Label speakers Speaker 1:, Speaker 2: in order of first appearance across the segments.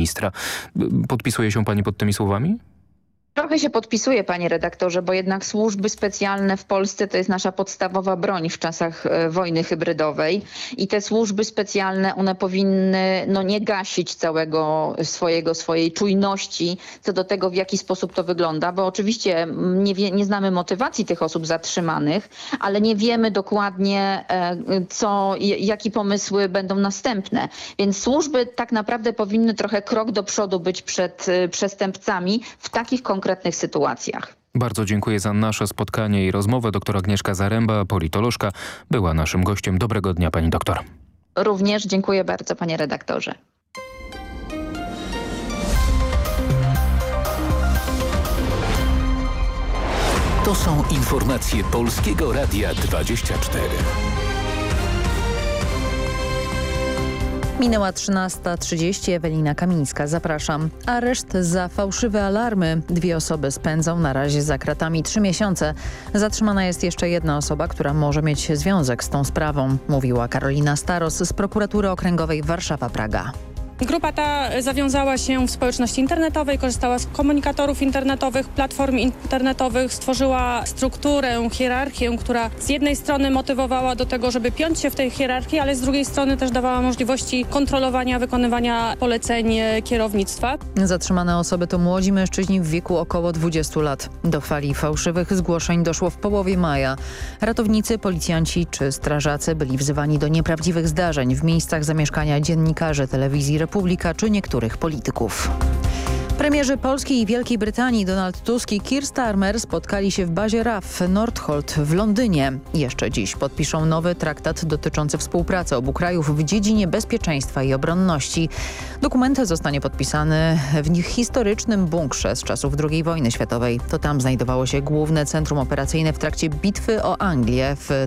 Speaker 1: ministra. Podpisuje się pani pod tymi słowami?
Speaker 2: Trochę się podpisuje, panie redaktorze, bo jednak służby specjalne w Polsce to jest nasza podstawowa broń w czasach wojny hybrydowej i te służby specjalne, one powinny nie gasić całego swojej czujności co do tego, w jaki sposób to wygląda, bo oczywiście nie znamy motywacji tych osób zatrzymanych, ale nie wiemy dokładnie jakie pomysły będą następne. Więc służby tak naprawdę powinny trochę krok do przodu być przed przestępcami w takich konkretnych sytuacjach.
Speaker 1: Bardzo dziękuję za nasze spotkanie i rozmowę. Doktor Agnieszka Zaręba, politolożka, była naszym gościem. Dobrego dnia, pani doktor.
Speaker 2: Również dziękuję bardzo, panie redaktorze.
Speaker 3: To są informacje Polskiego Radia 24.
Speaker 4: Minęła 13:30, Ewelina Kamińska, zapraszam. Areszt za fałszywe alarmy. 2 osoby spędzą na razie za kratami 3 miesiące. Zatrzymana jest jeszcze jedna osoba, która może mieć związek z tą sprawą, mówiła Karolina Staros z Prokuratury Okręgowej Warszawa-Praga.
Speaker 5: Grupa ta zawiązała się w społeczności internetowej, korzystała z komunikatorów internetowych, platform internetowych, stworzyła strukturę, hierarchię, która z jednej strony motywowała do tego, żeby piąć się w tej hierarchii, ale z drugiej strony też dawała możliwości kontrolowania, wykonywania poleceń kierownictwa.
Speaker 4: Zatrzymane osoby to młodzi mężczyźni w wieku około 20 lat. Do fali fałszywych zgłoszeń doszło w połowie maja. Ratownicy, policjanci czy strażacy byli wzywani do nieprawdziwych zdarzeń w miejscach zamieszkania dziennikarzy telewizji Republika czy niektórych polityków. Premierzy Polski i Wielkiej Brytanii Donald Tusk i Keir Starmer spotkali się w bazie RAF Northolt w Londynie. Jeszcze dziś podpiszą nowy traktat dotyczący współpracy obu krajów w dziedzinie bezpieczeństwa i obronności. Dokument zostanie podpisany w historycznym bunkrze z czasów II wojny światowej. To tam znajdowało się główne centrum operacyjne w trakcie bitwy o Anglię w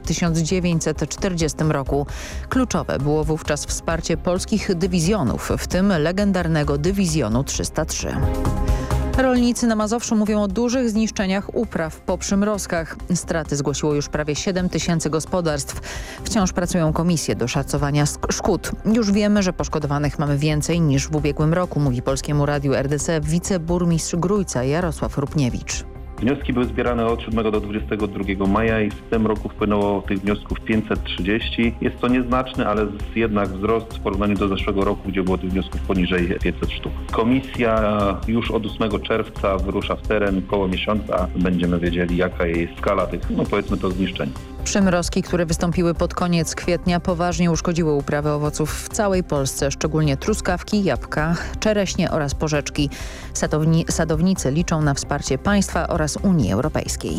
Speaker 4: 1940 roku. Kluczowe było wówczas wsparcie polskich dywizjonów, w tym legendarnego Dywizjonu 303. Rolnicy na Mazowszu mówią o dużych zniszczeniach upraw po przymrozkach. Straty zgłosiło już prawie 7 000 gospodarstw. Wciąż pracują komisje do szacowania szkód. Już wiemy, że poszkodowanych mamy więcej niż w ubiegłym roku, mówi Polskiemu Radiu RDC wiceburmistrz Grójca Jarosław Rupniewicz.
Speaker 6: Wnioski były zbierane od 7 do 22 maja i w tym roku wpłynęło tych wniosków 530. Jest to nieznaczny, ale jednak wzrost w porównaniu do zeszłego roku, gdzie było tych wniosków poniżej 500 sztuk. Komisja już od 8 czerwca wyrusza w teren, koło miesiąca będziemy wiedzieli, jaka jest skala tych, powiedzmy to, zniszczeń.
Speaker 4: Przymrozki, które wystąpiły pod koniec kwietnia, poważnie uszkodziły uprawy owoców w całej Polsce, szczególnie truskawki, jabłka, czereśnie oraz porzeczki. Sadownicy liczą na wsparcie państwa oraz Unii Europejskiej.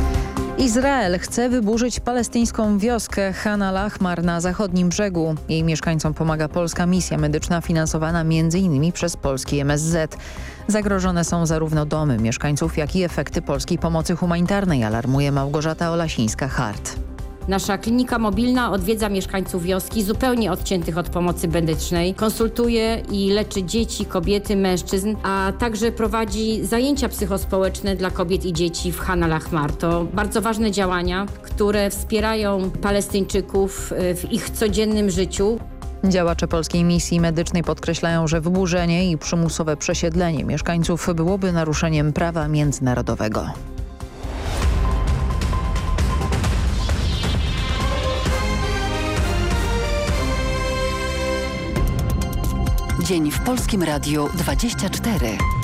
Speaker 4: Izrael chce wyburzyć palestyńską wioskę Chan al-Achmar na zachodnim brzegu. Jej mieszkańcom pomaga polska misja medyczna finansowana m.in. przez polski MSZ. Zagrożone są zarówno domy mieszkańców, jak i efekty polskiej pomocy humanitarnej, alarmuje Małgorzata Olasińska-Hart.
Speaker 7: Nasza klinika mobilna odwiedza mieszkańców wioski zupełnie odciętych od pomocy medycznej, konsultuje i leczy dzieci, kobiety, mężczyzn, a także prowadzi zajęcia psychospołeczne dla kobiet i dzieci w Chan al-Achmar. To bardzo ważne działania, które wspierają Palestyńczyków w ich codziennym życiu.
Speaker 4: Działacze polskiej misji medycznej podkreślają, że wyburzenie i przymusowe przesiedlenie mieszkańców byłoby naruszeniem prawa międzynarodowego.
Speaker 8: Dzień w Polskim Radiu 24.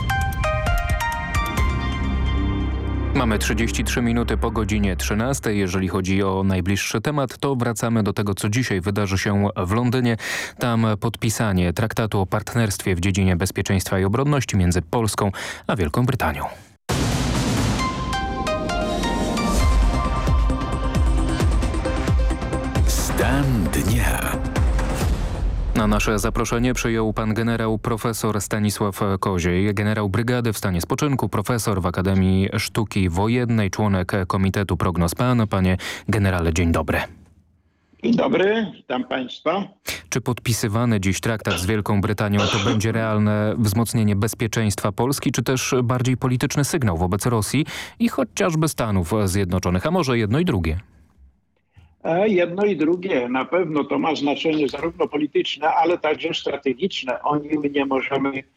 Speaker 1: Mamy 33 minuty po godzinie 13. Jeżeli chodzi o najbliższy temat, to wracamy do tego, co dzisiaj wydarzy się w Londynie. Tam podpisanie traktatu o partnerstwie w dziedzinie bezpieczeństwa i obronności między Polską a Wielką Brytanią.
Speaker 3: Stan dnia.
Speaker 1: Na nasze zaproszenie przyjął pan generał profesor Stanisław Koziej, generał brygady w stanie spoczynku, profesor w Akademii Sztuki Wojennej, członek Komitetu Prognoz PAN. Panie generale, dzień dobry.
Speaker 9: Dzień dobry, witam państwa.
Speaker 1: Czy podpisywany dziś traktat z Wielką Brytanią to będzie realne wzmocnienie bezpieczeństwa Polski, czy też bardziej polityczny sygnał wobec Rosji i chociażby Stanów Zjednoczonych, a może jedno i drugie?
Speaker 9: Jedno i drugie. Na pewno to ma znaczenie zarówno polityczne, ale także strategiczne. O nim nie możemy